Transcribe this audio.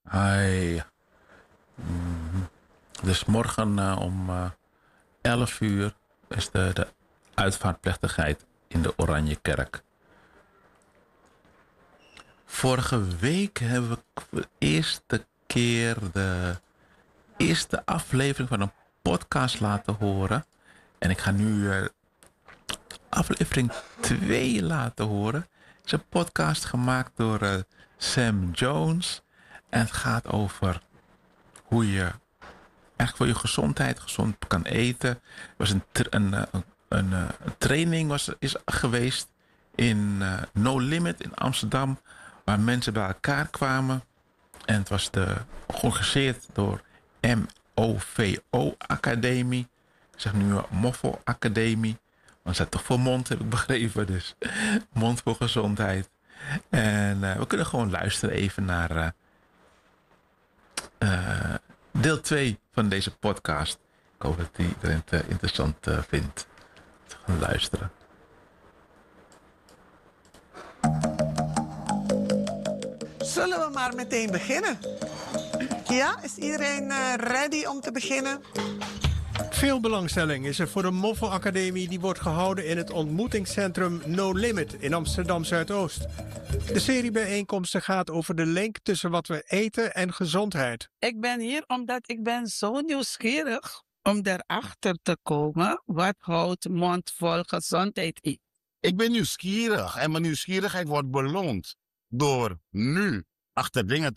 Hi. Dus morgen om 11 uur is de uitvaartplechtigheid in de Oranje Kerk. Vorige week hebben we de eerste keer de eerste aflevering van een podcast laten horen. En ik ga nu aflevering 2 laten horen. Het is een podcast gemaakt door Sam Jones. En het gaat over hoe je eigenlijk voor je gezondheid gezond kan eten. Er was een training is geweest in No Limit in Amsterdam, waar mensen bij elkaar kwamen. En het was georganiseerd door MOVO Academie. Ik zeg nu Moffel Academie. Want het staat toch voor mond, heb ik begrepen. Dus mond voor gezondheid. En we kunnen gewoon luisteren even naar deel 2 van deze podcast. Ik hoop dat iedereen het interessant vindt. Te gaan luisteren. Zullen we maar meteen beginnen? Ja, is iedereen ready om te beginnen? Veel belangstelling is er voor de Moffel Academie die wordt gehouden in het ontmoetingscentrum No Limit in Amsterdam Zuidoost. De serie bijeenkomsten gaat over de link tussen wat we eten en gezondheid. Ik ben hier omdat ik ben zo nieuwsgierig om erachter te komen wat houdt mondvol gezondheid in. Ik ben nieuwsgierig en mijn nieuwsgierigheid wordt beloond door nu achter dingen